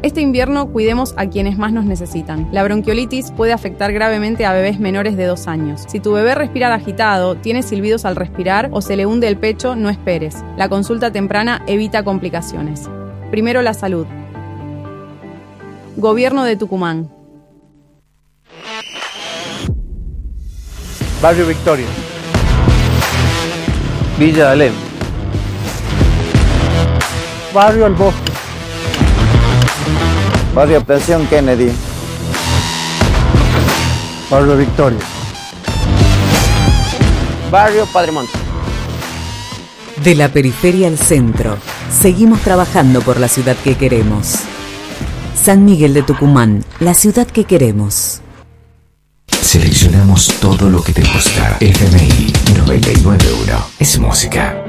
Este invierno cuidemos a quienes más nos necesitan. La bronquiolitis puede afectar gravemente a bebés menores de 2 años. Si tu bebé respira agitado, tiene silbidos al respirar o se le hunde el pecho, no esperes. La consulta temprana evita complicaciones. Primero la salud. Gobierno de Tucumán. Barrio Victoria. Villa Alem. Barrio El Bosque. Barrio Pensión Kennedy. Barrio Victoria. Barrio Padremonte. De la periferia al centro, seguimos trabajando por la ciudad que queremos. San Miguel de Tucumán, la ciudad que queremos. Seleccionamos todo lo que te gusta. FMI 991 es música.